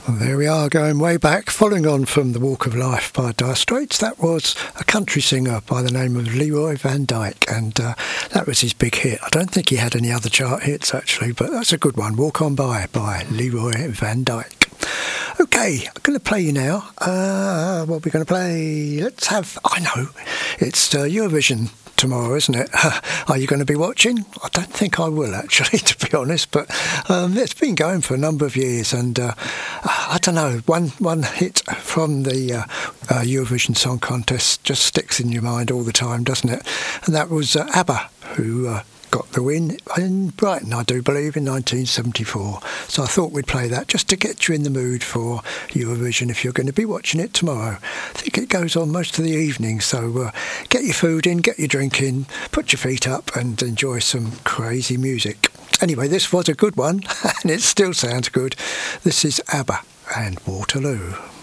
Well, there we are, going way back, following on from The Walk of Life by Dire Straits. That was a country singer by the name of Leroy Van Dyke, and that was his big hit. I don't think he had any other chart hits, actually, but that's a good one, Walk On By Leroy Van Dyke. Okay, I'm going to play you now. What are we going to play? I know, it's Eurovision tomorrow, isn't it? Are you going to be watching? I don't think I will, actually, to be honest, but it's been going for a number of years, and I don't know, one hit from the Eurovision Song Contest just sticks in your mind all the time, doesn't it? And that was ABBA, who got the win in Brighton, I do believe, in 1974. So I thought we'd play that just to get you in the mood for Eurovision if you're going to be watching it tomorrow. I think it goes on most of the evening, so get your food in, get your drink in, put your feet up and enjoy some crazy music. Anyway, this was a good one and it still sounds good. This is ABBA and Waterloo.